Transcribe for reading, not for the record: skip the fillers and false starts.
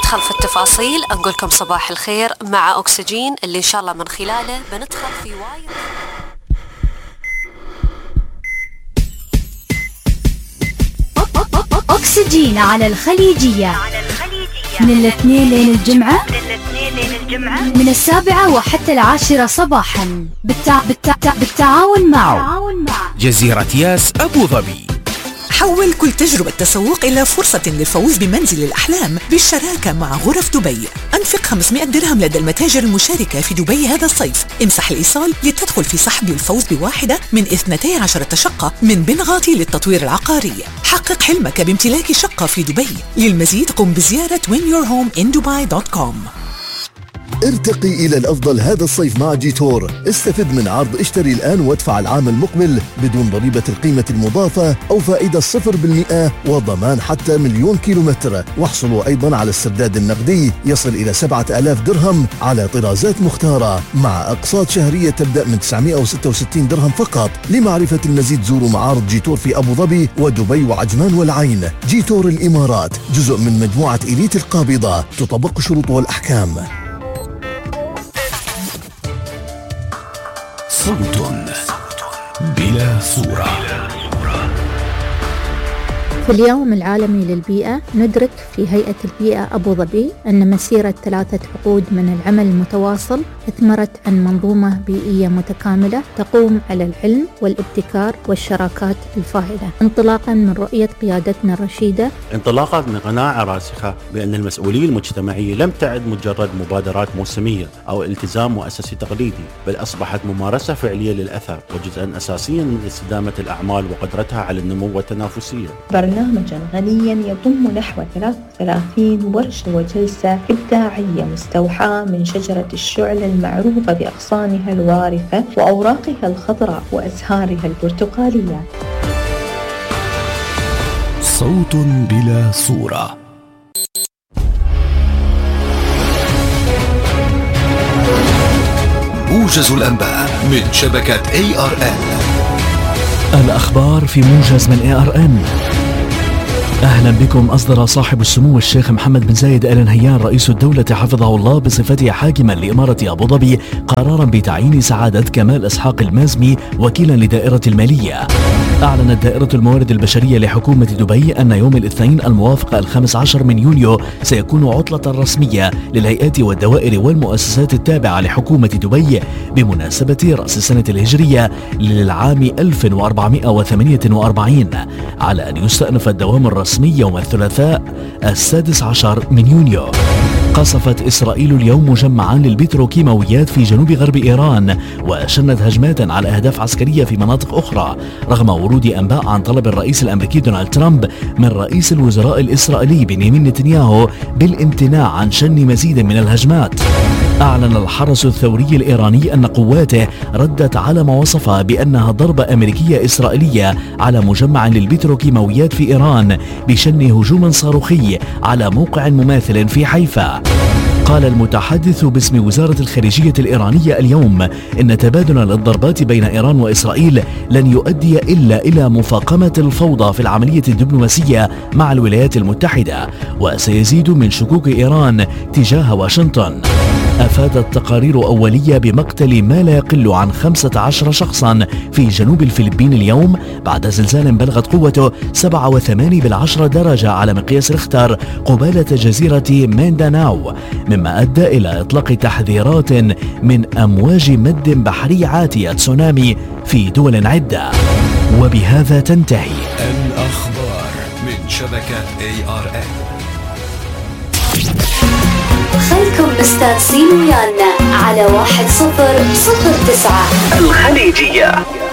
ندخل في التفاصيل، نقول لكم صباح الخير مع أكسجين اللي إن شاء الله من خلاله بندخل في وايد. أكسجين على الخليجية من الاثنين لين الجمعة من 7 وحتى 10 صباحا بالتعاون مع جزيرة ياس أبو ظبي. حول كل تجربة تسوق إلى فرصة للفوز بمنزل الأحلام بالشراكة مع غرف دبي. أنفق 500 درهم لدى المتاجر المشاركة في دبي هذا الصيف. امسح الإيصال لتدخل في سحب للفوز بواحدة من 12 شقة من بنغاتي للتطوير العقاري. حقق حلمك بامتلاك شقة في دبي. للمزيد قم بزيارة whenyourhomeindubai.com. ارتقي إلى الأفضل هذا الصيف مع جيتور. استفد من عرض اشتري الآن وادفع العام المقبل بدون ضريبة القيمة المضافة أو فائدة 0% وضمان حتى 1,000,000 كيلومتر. واحصلوا أيضا على السداد النقدي يصل إلى 7,000 درهم على طرازات مختارة مع أقساط شهرية تبدأ من 966 درهم فقط. لمعرفة المزيد زوروا معارض جيتور في أبو ظبي ودبي وعجمان والعين. جيتور الإمارات جزء من مجموعة إليت القابضة، تطبق شروط والأحكام. صوت بلا صورة. في اليوم العالمي للبيئة ندرك في هيئة البيئة أبو ظبي أن مسيرة 3 عقود من العمل المتواصل أثمرت عن منظومة بيئية متكاملة تقوم على العلم والابتكار والشراكات الفاعلة، انطلاقا من رؤية قيادتنا الرشيدة، انطلاقا من قناعة راسخة بأن المسؤولية المجتمعية لم تعد مجرد مبادرات موسمية أو التزام مؤسسي تقليدي، بل أصبحت ممارسة فعلية للأثر وجزءا أساسيا من استدامة الأعمال وقدرتها على النمو والتنافسية. برنامجا غنيا يضم نحو 33 ورشة وجلسة إبداعية مستوحاة من شجرة الشعلة المعروفة بأغصانها الوارفة وأوراقها الخضراء وأزهارها البرتقالية. صوت بلا صورة. موجز الأنباء من شبكة ARN. الأخبار في موجز من ARN. أهلا بكم. أصدر صاحب السمو الشيخ محمد بن زايد آل نهيان رئيس الدولة حفظه الله بصفته حاكما لإمارة أبو ظبي قرارا بتعيين سعادة كمال إسحاق المازمي وكيلا لدائرة المالية. أعلنت دائرة الموارد البشرية لحكومة دبي أن يوم الاثنين الموافق 15 من يونيو سيكون عطلة رسمية للهيئات والدوائر والمؤسسات التابعة لحكومة دبي بمناسبة رأس السنة الهجرية للعام 1448 على أن يستأنف الدوام الرسمي يوم الثلاثاء 16 من يونيو. قصفت إسرائيل اليوم مجمعا للبتروكيماويات في جنوب غرب إيران وشنت هجمات على أهداف عسكرية في مناطق أخرى رغم ورود أنباء عن طلب الرئيس الأمريكي دونالد ترامب من رئيس الوزراء الإسرائيلي بنيامين نتنياهو بالامتناع عن شن مزيد من الهجمات. أعلن الحرس الثوري الإيراني أن قواته ردت على ما وصفها بأنها ضربة أمريكية إسرائيلية على مجمع للبتروكيماويات في إيران بشن هجوم صاروخي على موقع مماثل في حيفا. قال المتحدث باسم وزارة الخارجية الإيرانية اليوم إن تبادل الضربات بين إيران وإسرائيل لن يؤدي إلا إلى مفاقمة الفوضى في العملية الدبلوماسية مع الولايات المتحدة وسيزيد من شكوك إيران تجاه واشنطن. أفادت تقارير أولية بمقتل ما لا يقل عن 15 شخصا في جنوب الفلبين اليوم بعد زلزال بلغت قوته 7.8 درجة على مقياس ريختر قبالة جزيرة مينداناو، مما أدى إلى إطلاق تحذيرات من أمواج مد بحري عاتية تسونامي في دول عدة. وبهذا تنتهي الأخبار من شبكة ARN. خلكم مستانسين ويانا على 1009 الخليجية.